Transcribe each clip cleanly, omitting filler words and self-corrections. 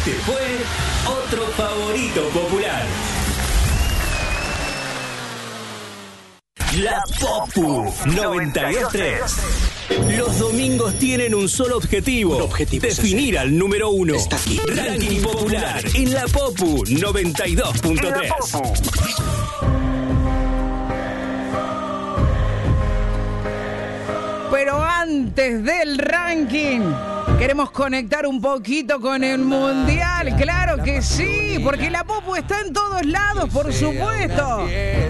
Este fue otro favorito popular. La Popu 92.3. Los domingos tienen un solo objetivo. Definir al número uno. Está aquí. Ranking popular en la Popu 92.3. Pero antes del ranking, queremos conectar un poquito con el Mundial. Claro que sí, porque la Popu está en todos lados, por supuesto.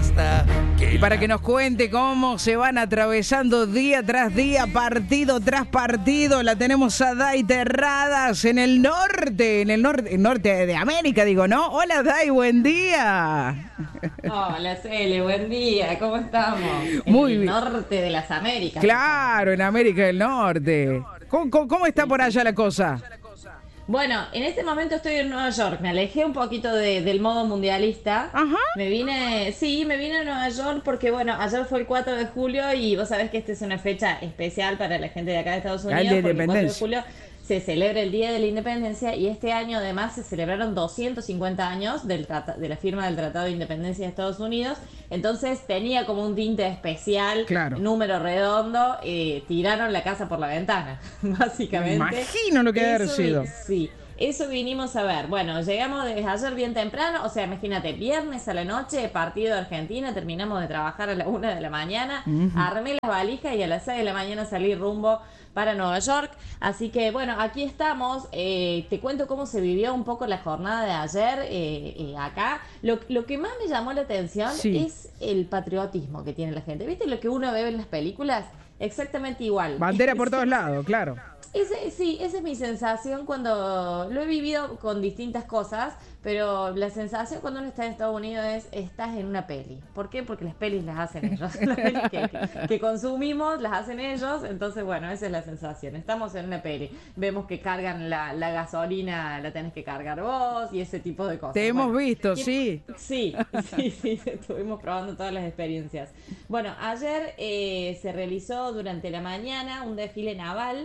Y para que nos cuente cómo se van atravesando día tras día, partido tras partido, la tenemos a Dai Terradas en el norte, en el norte de América, digo, ¿no? Hola Dai, buen día. Hola Cele, buen día, ¿cómo estamos? Muy en el bien. norte de las Américas. Claro, en América del Norte. ¿Cómo está por allá la cosa? Bueno, en este momento estoy en Nueva York, me alejé un poquito del modo mundialista. Ajá. Me vine a Nueva York porque, bueno, ayer fue el 4 de julio y vos sabés que esta es una fecha especial para la gente de acá de Estados Unidos. de Porque el 4 de independencia. julio se celebra el Día de la Independencia y este año además se celebraron 250 años de la firma del Tratado de Independencia de Estados Unidos. Entonces tenía como un tinte especial, Claro. número redondo, tiraron la casa por la ventana, básicamente. Me imagino lo que debe haber sido. Sí, eso vinimos a ver. Bueno, llegamos desde ayer bien temprano, o sea, imagínate, viernes a la noche, partido de Argentina, terminamos de trabajar a la 1 de la mañana, armé las valijas y a las 6 de la mañana salí rumbo para Nueva York. Así que, bueno, aquí estamos. Te cuento cómo se vivió un poco la jornada de ayer acá. Lo que más me llamó la atención Sí. es el patriotismo que tiene la gente. ¿Viste lo que uno ve en las películas? Exactamente igual. Bandera por todos lados, claro. Sí, esa es mi sensación cuando lo he vivido con distintas cosas, pero la sensación cuando uno está en Estados Unidos es estás en una peli. ¿Por qué? Porque las pelis las hacen ellos. Las pelis que consumimos las hacen ellos, entonces bueno, esa es la sensación. Estamos en una peli. Vemos que cargan la gasolina, la tenés que cargar vos y ese tipo de cosas. Te hemos Bueno, visto, sí. Sí, estuvimos probando todas las experiencias. Bueno, ayer se realizó durante la mañana un desfile naval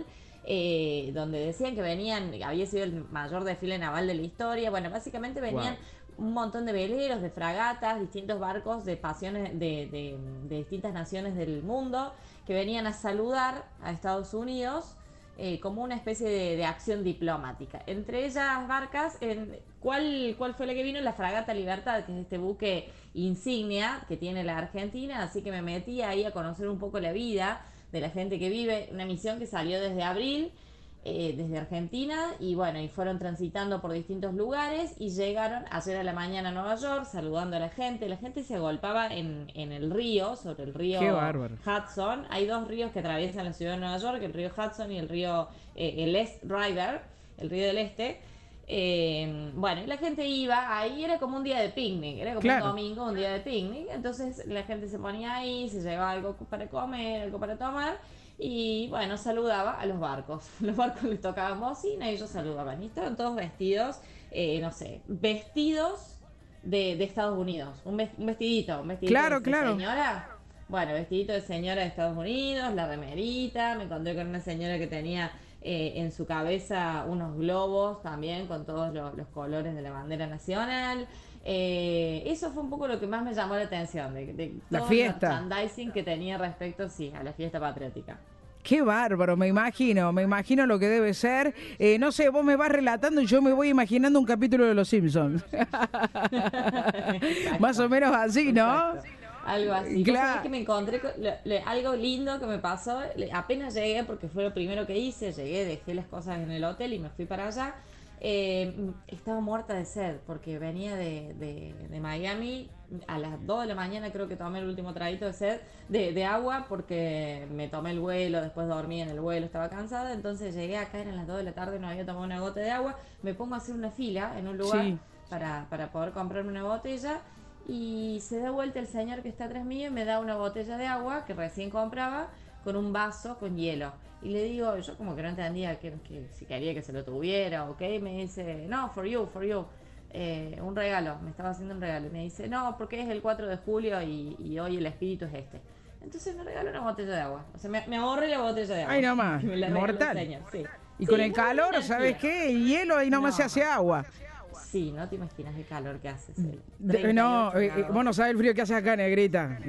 donde decían que había sido el mayor desfile naval de la historia. Bueno, básicamente venían un montón de veleros, de fragatas, distintos barcos de pasiones de distintas naciones del mundo que venían a saludar a Estados Unidos como una especie de acción diplomática. Entre ellas barcas, ¿cuál fue la que vino? La fragata Libertad, que es este buque insignia que tiene la Argentina, así que me metí ahí a conocer un poco la vida de la gente que vive, una misión que salió desde abril, desde Argentina, y bueno, y fueron transitando por distintos lugares y llegaron ayer a la mañana a Nueva York saludando a la gente se agolpaba en el río, sobre el río Qué bárbaro. Hudson. Hay dos ríos que atraviesan la ciudad de Nueva York, el río Hudson y el río, el East River, el río del Este. Bueno, y la gente iba, ahí era como un día de picnic, era como Claro. un domingo, un día de picnic, entonces la gente se ponía ahí, se llevaba algo para comer, algo para tomar, y bueno, saludaba a los barcos. Los barcos les tocaban bocina y ellos saludaban, y estaban todos vestidos, no sé, vestidos de Estados Unidos, un vestidito Claro, de claro. señora. Bueno, vestidito de señora de Estados Unidos, la remerita, me encontré con una señora que tenía en su cabeza unos globos también con todos los colores de la bandera nacional. Eso fue un poco lo que más me llamó la atención, de La todo fiesta. el merchandising que tenía respecto, sí, a la fiesta patriótica. Qué bárbaro, me imagino lo que debe ser. No sé, vos me vas relatando y yo me voy imaginando un capítulo de Los Simpsons. Más o menos así, ¿no? Exacto. Algo así. Claro. Vos sabés que me encontré con algo lindo que me pasó. Apenas llegué, porque fue lo primero que hice. Llegué, dejé las cosas en el hotel y me fui para allá. Estaba muerta de sed porque venía de Miami. A las 2 de la mañana creo que tomé el último traguito de sed de agua porque me tomé el vuelo, después dormí en el vuelo, estaba cansada. Entonces llegué acá, eran las 2 de la tarde, no había tomado una gota de agua. Me pongo a hacer una fila en un lugar Sí. para poder comprarme una botella. Y se da vuelta el señor que está atrás mío y me da una botella de agua que recién compraba con un vaso con hielo. Y le digo, yo como que no entendía que si quería que se lo tuviera o qué. Me dice, no, for you. Un regalo, me estaba haciendo un regalo. Y me dice, no, porque es el 4 de julio y hoy el espíritu es este. Entonces me regaló una botella de agua. O sea, me ahorré la botella de agua. Ay, nomás, Me la regaló el mortal. señor, sí. Y Sí, con el muy calor, buena ¿sabes energía. qué? El hielo ahí nomás No. se hace agua. Sí, no te imaginas el calor que hace. No, 38 grados. vos no sabés el frío que hace acá, negrita.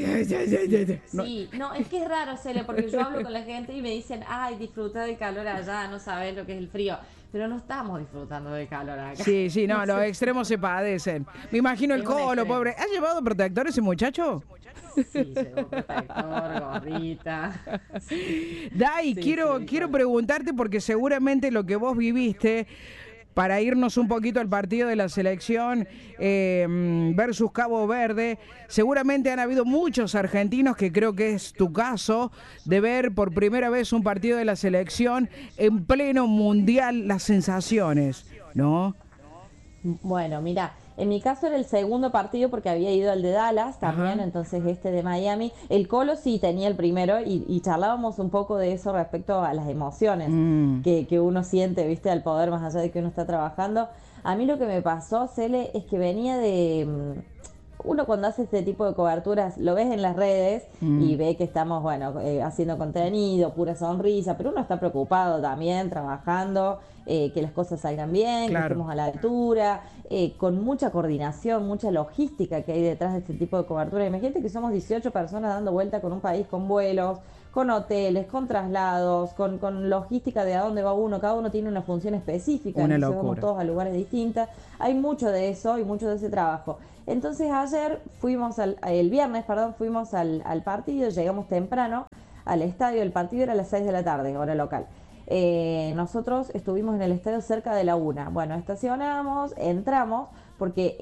No, Sí, no, es que es raro, Cele, porque yo hablo con la gente y me dicen, ay, disfruta del calor allá, no sabes lo que es el frío. Pero no estamos disfrutando del calor acá. sí, sí, no, los sé. extremos se padecen. Me imagino el Es un colo, extremo. pobre. ¿Ha llevado protector ese muchacho? Sí, llevo protector, gorrita. Dai, Sí, quiero sí, claro. preguntarte porque seguramente lo que vos viviste para irnos un poquito al partido de la selección versus Cabo Verde, seguramente han habido muchos argentinos, que creo que es tu caso, de ver por primera vez un partido de la selección en pleno mundial, las sensaciones, ¿no? Bueno, mira, en mi caso era el segundo partido porque había ido al de Dallas también, Ajá. entonces este de Miami. El Colo sí tenía el primero y charlábamos un poco de eso respecto a las emociones que uno siente, viste, al poder más allá de que uno está trabajando. A mí lo que me pasó, Cele, es que venía de... Uno cuando hace este tipo de coberturas lo ves en las redes y ve que estamos, bueno, haciendo contenido, pura sonrisa, pero uno está preocupado también, trabajando, que las cosas salgan bien, Claro. que estemos a la altura, con mucha coordinación, mucha logística que hay detrás de este tipo de cobertura. Imagínate que somos 18 personas dando vuelta con un país, con vuelos, con hoteles, con traslados, con logística de a dónde va uno, cada uno tiene una función específica, Una entonces locura. vamos todos a lugares distintos. Hay mucho de eso y mucho de ese trabajo. Entonces ayer el viernes, fuimos al partido, llegamos temprano al estadio, el partido era a las 6 de la tarde, hora local. Nosotros estuvimos en el estadio cerca de la 1. Bueno, estacionamos, entramos, porque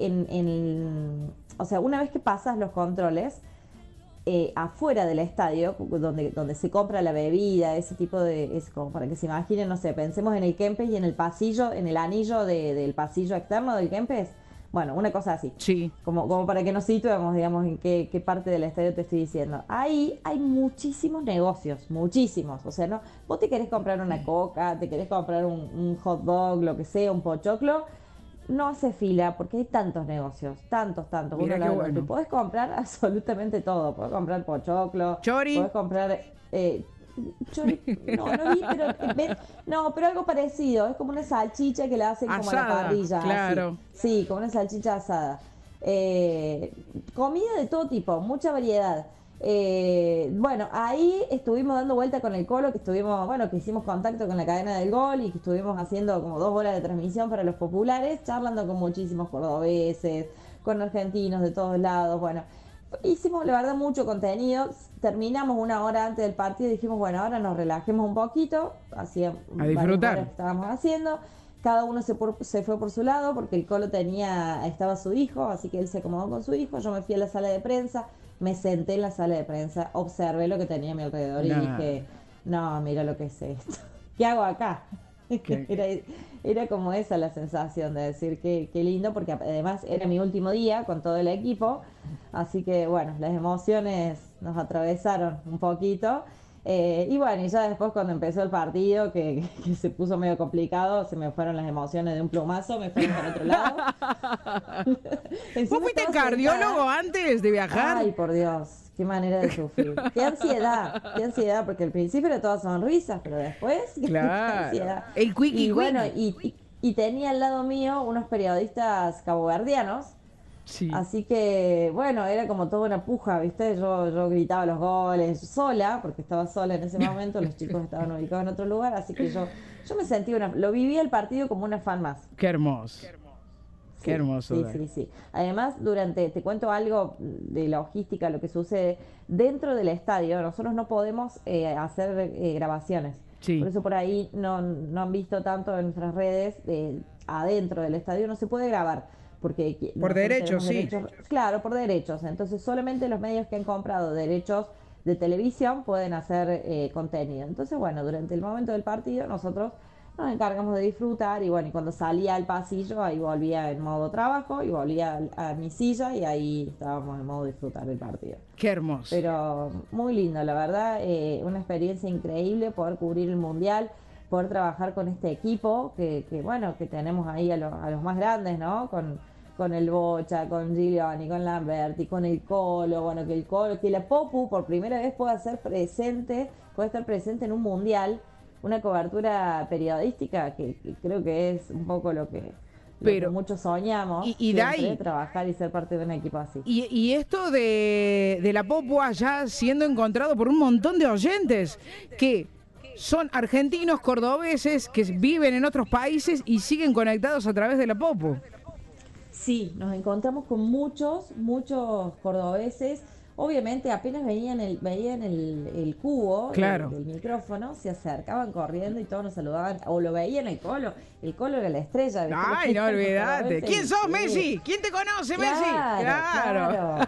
o sea, una vez que pasas los controles, afuera del estadio, donde se compra la bebida, ese tipo de... Es como para que se imaginen, no sé, pensemos en el Kempes y en el pasillo, en el anillo del pasillo externo del Kempes. Bueno, una cosa así. Sí. Como para que nos situemos, digamos, en qué parte del estadio te estoy diciendo. Ahí hay muchísimos negocios, muchísimos. O sea, no, vos te querés comprar una coca, te querés comprar un hot dog, lo que sea, un pochoclo, no hace fila porque hay tantos negocios, tantos. Mirá Uno qué la bueno. te podés comprar absolutamente todo. Podés comprar pochoclo, Chori. podés comprar... chori, no vi, pero no, pero algo parecido. Es como una salchicha que la hacen como a la Asada, parrilla. claro. Así. Sí, como una salchicha asada. Comida de todo tipo, mucha variedad. Bueno, ahí estuvimos dando vuelta con el Colo, que hicimos contacto con la cadena del gol y que estuvimos haciendo como 2 horas de transmisión para los populares, charlando con muchísimos cordobeses, con argentinos de todos lados. Bueno, hicimos la verdad mucho contenido. Terminamos 1 hora antes del partido y dijimos, bueno, ahora nos relajemos un poquito, hacía varias disfrutar. horas que estábamos haciendo. Cada uno se fue por su lado porque el Colo estaba su hijo, así que él se acomodó con su hijo. Yo me fui a la sala de prensa, me senté en la sala de prensa, observé lo que tenía a mi alrededor y dije, no, mira lo que es esto. ¿Qué hago acá? Era como esa la sensación de decir qué lindo, porque además era mi último día con todo el equipo, así que bueno, las emociones nos atravesaron un poquito. Y bueno, y ya después cuando empezó el partido, que se puso medio complicado, se me fueron las emociones de un plumazo, me fueron para otro lado. ¿Vos fuiste cardiólogo antes de viajar? Ay, por Dios, qué manera de sufrir. Qué ansiedad, porque al principio era todas sonrisas, pero después, qué Claro. ansiedad. El quickie Y bueno, quickie. y tenía al lado mío unos periodistas caboverdianos. Sí. Así que, bueno, era como toda una puja, ¿viste? Yo gritaba los goles sola, porque estaba sola en ese momento, los chicos estaban ubicados en otro lugar, así que yo me sentí lo viví el partido como una fan más. Qué hermoso. Qué hermoso. Sí. Además, te cuento algo de logística, lo que sucede dentro del estadio. Nosotros no podemos hacer grabaciones. Sí. Por eso por ahí no han visto tanto en nuestras redes. Adentro del estadio no se puede grabar. Porque Por derechos, sí. Claro, por derechos. Entonces solamente los medios que han comprado derechos de televisión pueden hacer contenido. Entonces, bueno, durante el momento del partido nosotros nos encargamos de disfrutar y bueno, y cuando salía al pasillo ahí volvía en modo trabajo y volvía a mi silla y ahí estábamos en modo disfrutar del partido. Qué hermoso. Pero muy lindo, la verdad, una experiencia increíble poder cubrir el Mundial, poder trabajar con este equipo que bueno, que tenemos ahí a los más grandes, ¿no? Con el Bocha, con Giglioni, con Lamberti, con el Colo, bueno, que la Popu por primera vez pueda estar presente en un Mundial. una cobertura periodística que creo que es un poco lo que muchos soñamos, y siempre, trabajar y ser parte de un equipo así. Y esto de la Popua ya siendo encontrado por un montón de oyentes que son argentinos, cordobeses, que viven en otros países y siguen conectados a través de la Popu. Sí, nos encontramos con muchos cordobeses. Obviamente apenas veían el cubo del micrófono, se acercaban corriendo y todos nos saludaban, o lo veían el Colo era la estrella. Ay, no olvidate. ¿Quién sos, Messi? ¿Quién te conoce, Messi? Claro.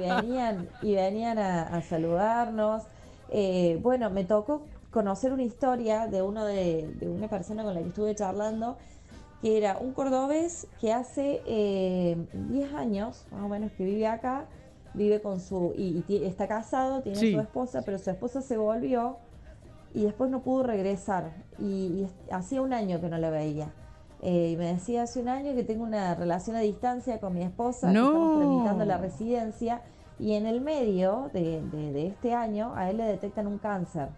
Y venían a saludarnos. Bueno, me tocó conocer una historia de una persona con la que estuve charlando, que era un cordobés que hace 10 años, más o menos, que vive acá. Vive con y está casado, tiene su esposa, pero su esposa se volvió y después no pudo regresar. Y hacía un año que no la veía. Y me decía, hace un año que tengo una relación a distancia con mi esposa, que estamos tramitando la residencia, y en el medio de este año a él le detectan un cáncer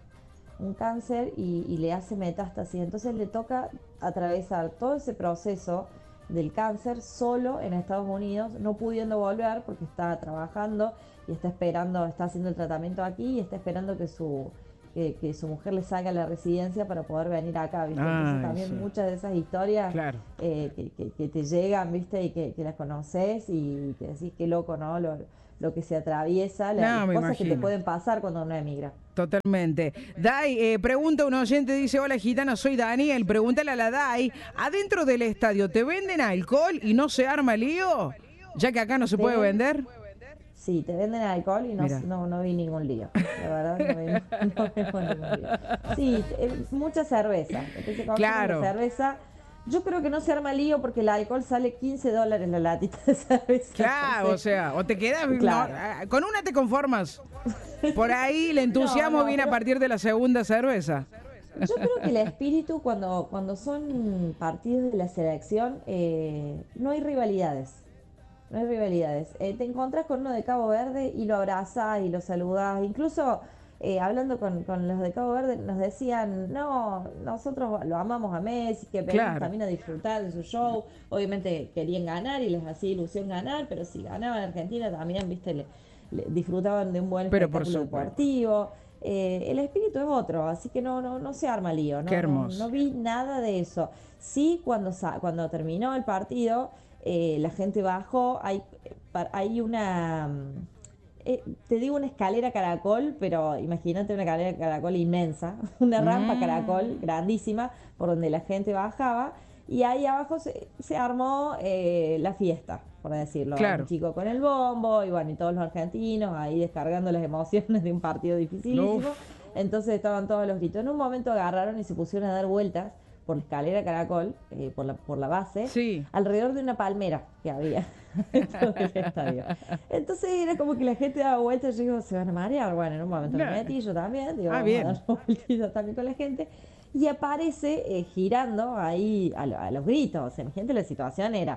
y le hace metástasis. Entonces le toca atravesar todo ese proceso del cáncer solo en Estados Unidos, no pudiendo volver porque está trabajando y está haciendo el tratamiento aquí y está esperando que su mujer le salga a la residencia para poder venir acá, ¿viste? Entonces también muchas de esas historias que te llegan, ¿viste? Y que las conoces y que decís qué loco, ¿no? Lo que se atraviesa, las cosas que te pueden pasar cuando uno emigra. Totalmente. Dai, pregunta un oyente, dice, hola gitana, soy Daniel, pregúntale a la Dai, ¿adentro del estadio te venden alcohol y no se arma lío? Ya que acá no se puede vender. Sí, te venden alcohol y no vi ningún lío. La verdad, no vi ningún lío. Sí, mucha cerveza. Claro. Cerveza. Yo creo que no se arma lío porque el alcohol sale $15 la latita de cerveza. Claro, o sea, o te quedas... Claro. No, con una te conformas. Por ahí el entusiasmo viene a partir de la segunda cerveza. Yo creo que el espíritu, cuando son partidos de la selección, no hay rivalidades. No hay rivalidades. Te encontrás con uno de Cabo Verde y lo abrazás y lo saludás. Incluso... hablando con los de Cabo Verde, nos decían, no, nosotros lo amamos a Messi, que venimos también a disfrutar de su show. Obviamente querían ganar y les hacía ilusión ganar, pero si ganaban Argentina también, viste, le disfrutaban de un buen espectáculo deportivo. El espíritu es otro, así que no se arma lío. Qué hermoso. No vi nada de eso. Sí, cuando terminó el partido, la gente bajó, hay una... te digo una escalera caracol, pero imagínate una escalera caracol inmensa, una rampa caracol grandísima por donde la gente bajaba, y ahí abajo se armó la fiesta, por decirlo. Claro. Un chico con el bombo, y bueno, y todos los argentinos ahí descargando las emociones de un partido dificilísimo. Entonces estaban todos los gritos. En un momento agarraron y se pusieron a dar vueltas por la escalera caracol, por la base, alrededor de una palmera que había en todo el estadio. Entonces era como que la gente daba vueltas, yo digo, se van a marear. Bueno, en un momento me metí yo también, digo, vamos a dar vueltitas también con la gente, y aparece girando ahí a los gritos. Gente, la situación era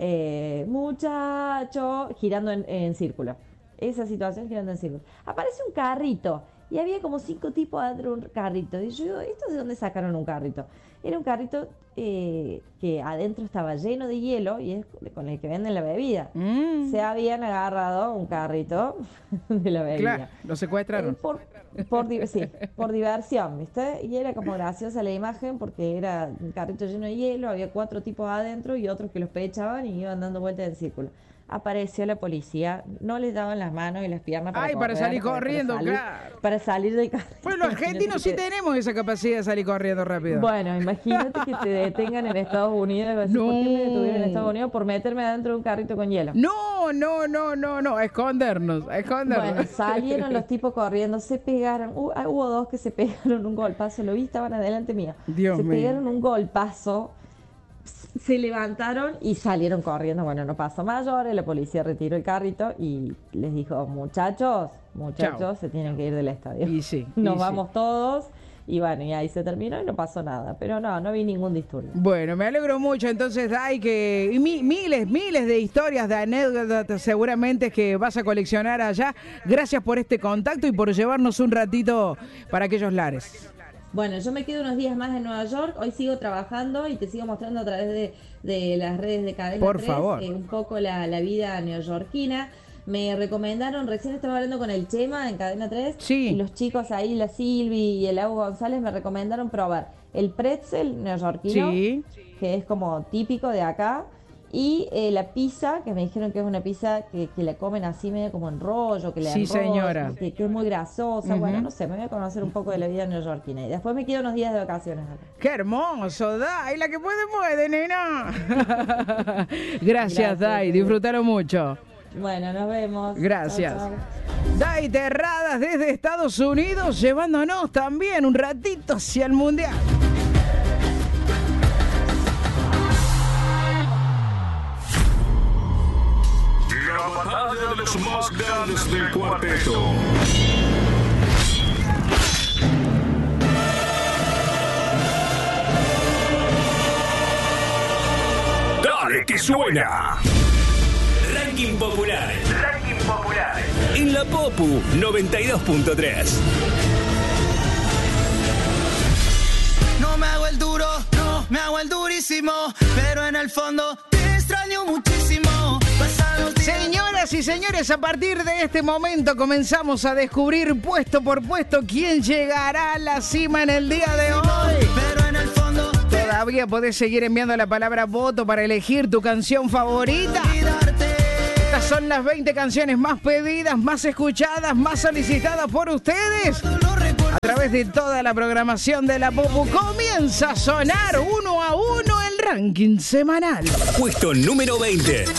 muchacho girando en círculo. Esa situación girando en círculo. Aparece un carrito y había como 5 tipos adentro de un carrito. Y yo digo, ¿estos de dónde sacaron un carrito? Era un carrito que adentro estaba lleno de hielo y es con el que venden la bebida. Se habían agarrado un carrito de la bebida. Claro, lo secuestraron. Por diversión, ¿viste? Y era como graciosa la imagen porque era un carrito lleno de hielo, había 4 tipos adentro y otros que los pechaban y iban dando vueltas en círculo. Apareció la policía, no les daban las manos y las piernas para salir corriendo, claro. Para salir del carrito. Pues los argentinos sí tenemos esa capacidad de salir corriendo rápido. Bueno, imagínate que te detengan en Estados Unidos. ¿Por qué me detuvieron en Estados Unidos? Por meterme adentro de un carrito con hielo. No, escondernos. Bueno, salieron los tipos corriendo, se pegaron. Hubo 2 que se pegaron un golpazo, lo vi, estaban adelante mía. Se pegaron un golpazo. Se levantaron y salieron corriendo. Bueno, no pasó mayores, la policía retiró el carrito y les dijo, muchachos, Chau. se tienen que ir del estadio. Y sí. Nos vamos todos. Y bueno, y ahí se terminó y no pasó nada. Pero no vi ningún disturbio. Bueno, me alegro mucho. Entonces, Dai, que miles de historias, de anécdotas seguramente que vas a coleccionar allá. Gracias por este contacto y por llevarnos un ratito para aquellos lares. Bueno, yo me quedo unos días más en Nueva York. Hoy sigo trabajando y te sigo mostrando a través de las redes de Cadena 3. Por favor. Un poco la vida neoyorquina. Me recomendaron, recién estaba hablando con el Chema en Cadena 3. Sí. Y los chicos ahí, la Silvi y el Lau González, me recomendaron probar el pretzel neoyorquino, Sí. que es como típico de acá. Y la pizza, que me dijeron que es una pizza que la comen así medio como en rollo, que le Sí, enrollan, señora. que es muy grasosa. Ujú. Bueno, no sé, me voy a conocer un poco de la vida neoyorquina. Y después me quedo unos días de vacaciones acá. ¡Qué hermoso, Dai! La que puede, nena. Gracias, Dai. querido. Disfrutaron mucho. Bueno, nos vemos. Gracias. Chau, chau. Dai Terradas desde Estados Unidos, llevándonos también un ratito hacia el Mundial. La batalla de los más grandes del cuarteto. Dale que suena. Ranking popular. Ranking popular. En la Popu 92.3. No me hago el duro, no me hago el durísimo, pero en el fondo te extraño muchísimo. Pasan los días. Señoras y señores, a partir de este momento comenzamos a descubrir puesto por puesto quién llegará a la cima en el día de hoy. Pero en el fondo Todavía podés seguir enviando la palabra voto para elegir tu canción favorita. olvidarte. Estas son las 20 canciones más pedidas, más escuchadas, más solicitadas por ustedes. Lo recuerdo. A través de toda la programación de la Popu comienza a sonar 1 a 1 el ranking semanal. Puesto número 20.